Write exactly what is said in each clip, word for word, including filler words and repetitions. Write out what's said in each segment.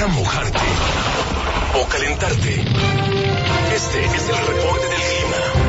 ¿Vas a mojarte o calentarte? Este es el reporte del clima.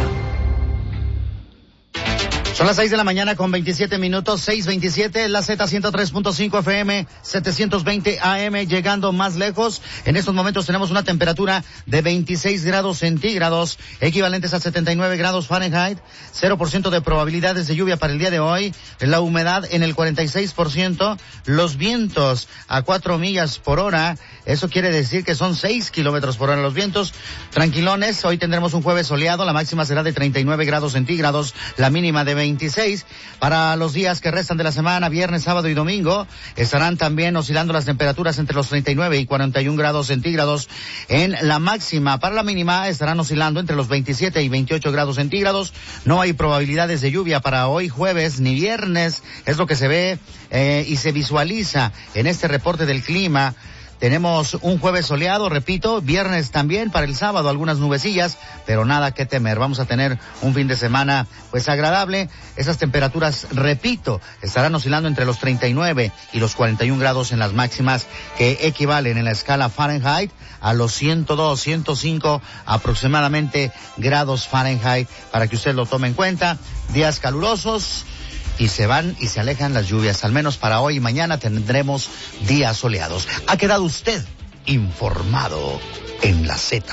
Son las seis de la mañana con veintisiete minutos, seis veintisiete, la Z ciento tres punto cinco F M, setecientos veinte A M, llegando más lejos. En estos momentos tenemos una temperatura de veintiséis grados centígrados, equivalentes a setenta y nueve grados Fahrenheit, cero por ciento de probabilidades de lluvia para el día de hoy, la humedad en el cuarenta y seis por ciento, los vientos a cuatro millas por hora, eso quiere decir que son seis kilómetros por hora los vientos, tranquilones. Hoy tendremos un jueves soleado, la máxima será de treinta y nueve grados centígrados, la mínima de veintiséis. Para los días que restan de la semana, viernes, sábado y domingo, estarán también oscilando las temperaturas entre los treinta y nueve y cuarenta y un grados centígrados en la máxima. Para la mínima estarán oscilando entre los veintisiete y veintiocho grados centígrados. No hay probabilidades de lluvia para hoy jueves ni viernes, es lo que se ve eh, y se visualiza en este reporte del clima. Tenemos un jueves soleado, repito, viernes también, para el sábado algunas nubecillas, pero nada que temer. Vamos a tener un fin de semana pues agradable. Esas temperaturas, repito, estarán oscilando entre los treinta y nueve y los cuarenta y un grados en las máximas, que equivalen en la escala Fahrenheit a los ciento dos, ciento cinco aproximadamente grados Fahrenheit, para que usted lo tome en cuenta. Días calurosos, y se van y se alejan las lluvias. Al menos para hoy y mañana tendremos días soleados. Ha quedado usted informado en la Z.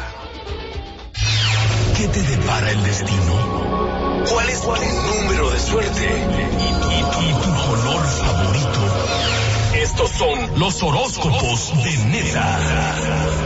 ¿Qué te depara el destino? ¿Cuál es tu número de suerte? ¿Y, y, y tu color favorito? Estos son los horóscopos de Neta.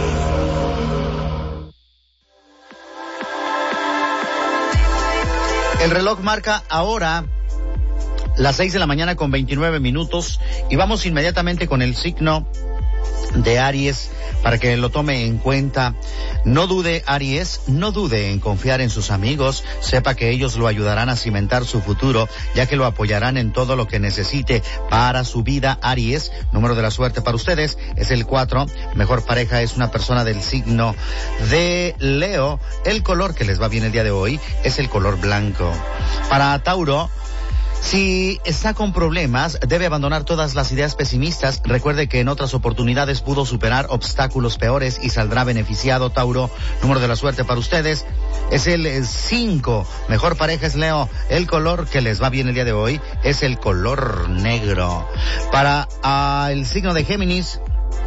El reloj marca ahora las seis de la mañana con veintinueve minutos y vamos inmediatamente con el signo de Aries para que lo tome en cuenta. No dude, Aries, no dude en confiar en sus amigos. Sepa que ellos lo ayudarán a cimentar su futuro, ya que lo apoyarán en todo lo que necesite para su vida. Aries, número de la suerte para ustedes es el cuatro. Mejor pareja es una persona del signo de Leo. El color que les va bien el día de hoy es el color blanco. Para Tauro, si está con problemas, debe abandonar todas las ideas pesimistas. Recuerde que en otras oportunidades pudo superar obstáculos peores y saldrá beneficiado. Tauro, número de la suerte para ustedes es el cinco. Mejor pareja es Leo. El color que les va bien el día de hoy es el color negro. Para uh, el signo de Géminis,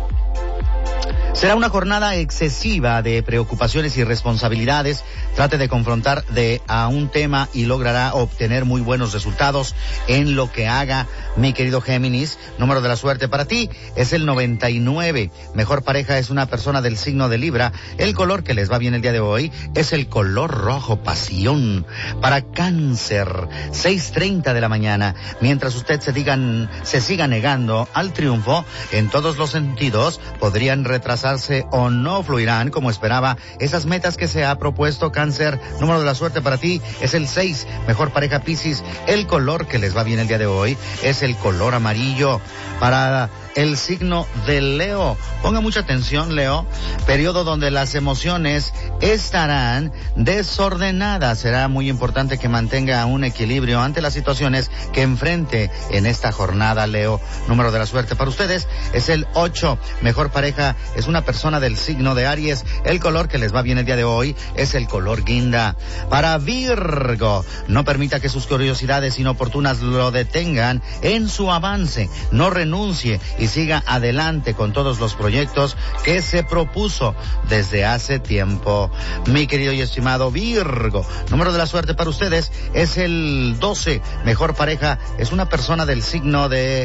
será una jornada excesiva de preocupaciones y responsabilidades. Trate de confrontar de a un tema y logrará obtener muy buenos resultados en lo que haga, mi querido Géminis. Número de la suerte para ti es el noventa y nueve. Mejor pareja es una persona del signo de Libra. El color que les va bien el día de hoy es el color rojo pasión. Para Cáncer, seis treinta de la mañana. Mientras usted se digan, se siga negando al triunfo en todos los sentidos, podrían retrasarse o no fluirán como esperaba esas metas que se ha propuesto. Cáncer, número de la suerte para ti es el seis. Mejor pareja Piscis, el color que les va bien el día de hoy es el color amarillo. Para el signo de Leo, ponga mucha atención, Leo, periodo donde las emociones estarán desordenadas. Será muy importante que mantenga un equilibrio ante las situaciones que enfrente en esta jornada, Leo. Número de la suerte para ustedes es el ocho. Mejor pareja es una persona del signo de Aries. El color que les va bien el día de hoy es el color guinda. Para Virgo, no permita que sus curiosidades inoportunas lo detengan en su avance. No renuncie y siga adelante con todos los proyectos que se propuso desde hace tiempo. Mi querido y estimado Virgo, número de la suerte para ustedes es el doce. Mejor pareja es una persona del signo de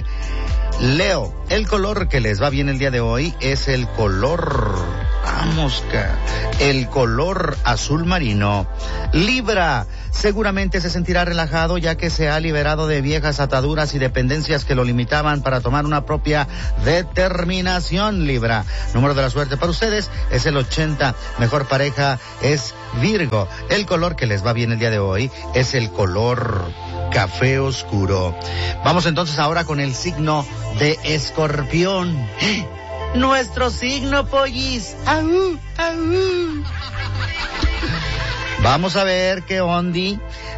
Leo. El color que les va bien el día de hoy es el color, vamos, el color azul marino. Libra, seguramente se sentirá relajado ya que se ha liberado de viejas ataduras y dependencias que lo limitaban para tomar una propia determinación. Libra, número de la suerte para ustedes es el ochenta. Mejor pareja es Virgo. El color que les va bien el día de hoy es el color café oscuro. Vamos entonces ahora con el signo de Escorpión. Nuestro signo, pollis. ¡Aú, aú! Vamos a ver qué ondi.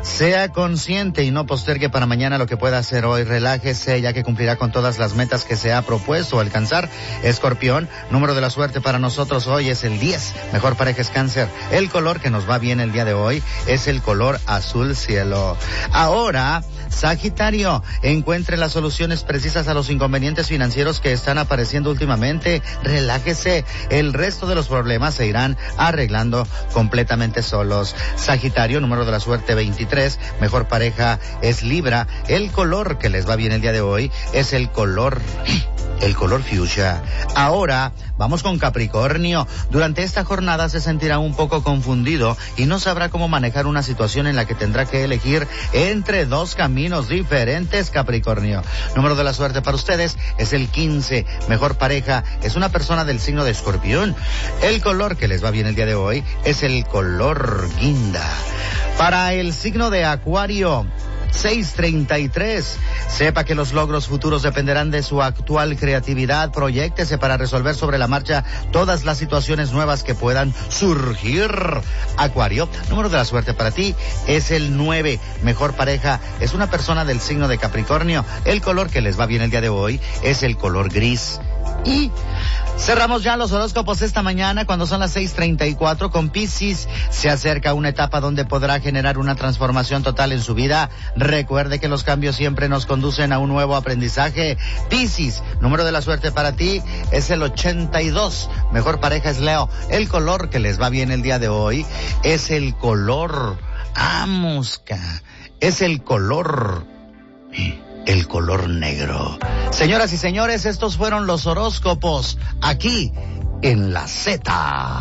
Sea consciente y no postergue para mañana lo que pueda hacer hoy. Relájese, ya que cumplirá con todas las metas que se ha propuesto alcanzar. Escorpión, número de la suerte para nosotros hoy es el diez. Mejor pareja es Cáncer. El color que nos va bien el día de hoy es el color azul cielo. Ahora, Sagitario, encuentre las soluciones precisas a los inconvenientes financieros que están apareciendo últimamente. Relájese, el resto de los problemas se irán arreglando completamente solos. Sagitario, número de la suerte veintitrés, mejor pareja es Libra. El color que les va bien el día de hoy es el color... el color fuchsia. Ahora, vamos con Capricornio. Durante esta jornada se sentirá un poco confundido y no sabrá cómo manejar una situación en la que tendrá que elegir entre dos caminos diferentes, Capricornio. Número de la suerte para ustedes es el quince. Mejor pareja es una persona del signo de Escorpión. El color que les va bien el día de hoy es el color guinda. Para el signo de Acuario, seis treinta y tres. Sepa que los logros futuros dependerán de su actual creatividad. Proyéctese para resolver sobre la marcha todas las situaciones nuevas que puedan surgir. Acuario, número de la suerte para ti es el nueve. Mejor pareja es una persona del signo de Capricornio. El color que les va bien el día de hoy es el color gris. Y cerramos ya los horóscopos esta mañana cuando son las seis treinta y cuatro con Piscis. Se acerca una etapa donde podrá generar una transformación total en su vida. Recuerde que los cambios siempre nos conducen a un nuevo aprendizaje. Piscis, número de la suerte para ti es el ochenta y dos. Mejor pareja es Leo. El color que les va bien el día de hoy es el color a mosca. Es el color... el color negro. Señoras y señores, estos fueron los horóscopos aquí en la Z.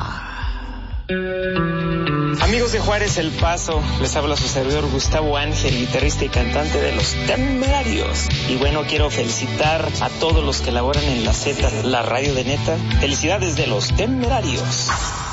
Amigos de Juárez El Paso, les habla su servidor Gustavo Ángel, guitarrista y cantante de Los Temerarios. Y bueno, quiero felicitar a todos los que laboran en la Z, la radio de Neta. Felicidades de Los Temerarios.